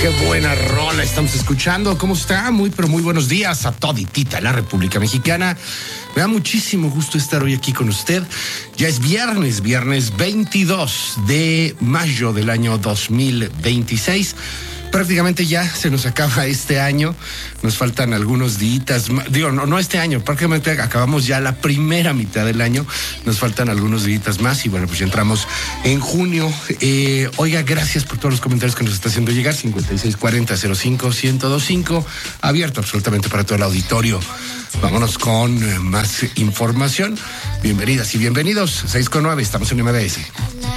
Qué buena rola estamos escuchando. ¿Cómo está? Muy, pero muy buenos días a toditita la República Mexicana. Me da muchísimo gusto estar hoy aquí con usted. Ya es viernes 22 de mayo del año 2026. Prácticamente ya se nos acaba este año. Nos faltan algunos días. Digo, no este año. Prácticamente acabamos ya la primera mitad del año. Nos faltan algunos días más. Y bueno, pues ya entramos en junio. Oiga, gracias por todos los comentarios que nos está haciendo llegar. 5640-05-1025. Abierto absolutamente para todo el auditorio. Vámonos con más información. Bienvenidas y bienvenidos. 6:09. Estamos en MBS.